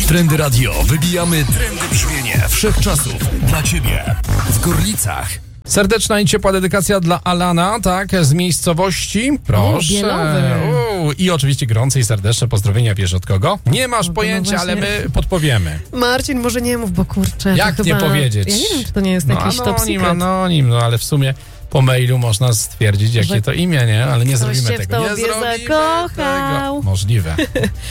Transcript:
Trendy Radio. Wybijamy trendy brzmienie wszechczasów. Dla Ciebie. W Gorlicach. Serdeczna i ciepła dedykacja dla Alana, tak, z miejscowości. Proszę. Bielowy. I oczywiście gorące i serdeczne pozdrowienia, wiesz od kogo? Nie masz pojęcia, ale my podpowiemy. Marcin, może nie mów, bo kurczę. Jak to nie chyba... powiedzieć? Ja nie wiem, czy to nie jest jakiś top secret. Anonim, ale w sumie po mailu można stwierdzić, jakie to imię, nie? Ale nie Ktoś zrobimy się w tego. Nie tobie zrobimy zakochał. tego. Możliwe.